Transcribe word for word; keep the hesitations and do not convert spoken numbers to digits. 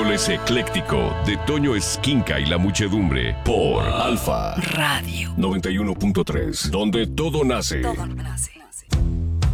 miércoles ecléctico de Toño Esquinca y la muchedumbre por Alfa Radio noventa y uno punto tres, donde todo nace. Todo nace.